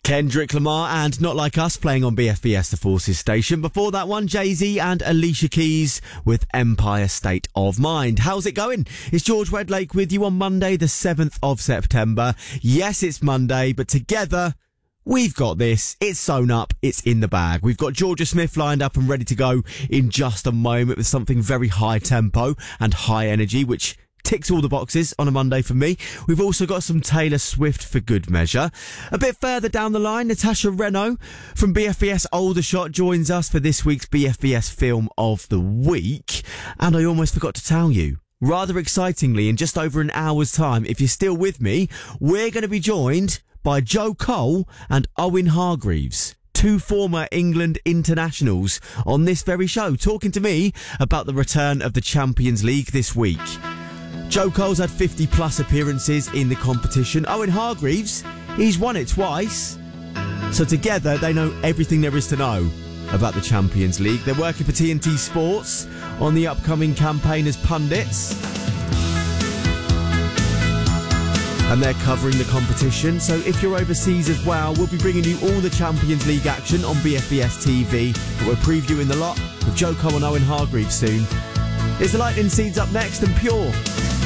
Kendrick Lamar and Not Like Us playing on BFBS The Forces station. Before that one, Jay-Z and Alicia Keys with Empire State of Mind. How's it going? It's George Wedlake with you on Monday, the 7th of September. Yes, it's Monday, but together we've got this. It's sewn up. It's in the bag. We've got Georgia Smith lined up and ready to go in just a moment with something very high tempo and high energy, which ticks all the boxes on a Monday for me. We've also got some Taylor Swift for good measure. A bit further down the line, Natasha Reno from BFBS Aldershot joins us for this week's BFBS Film of the Week. And I almost forgot to tell you, rather excitingly, in just over an hour's time, if you're still with me, we're going to be joined by Joe Cole and Owen Hargreaves, two former England internationals, on this very show, talking to me about the return of the Champions League this week. Joe Cole's had 50 plus appearances in the competition. Owen Hargreaves, he's won it twice. So together they know everything there is to know about the Champions League. They're working for TNT Sports on the upcoming campaign as pundits. And they're covering the competition. So if you're overseas as well, we'll be bringing you all the Champions League action on BFBS TV. But we're previewing the lot with Joe Cole and Owen Hargreaves soon. It's the Lightning Seeds up next and Pure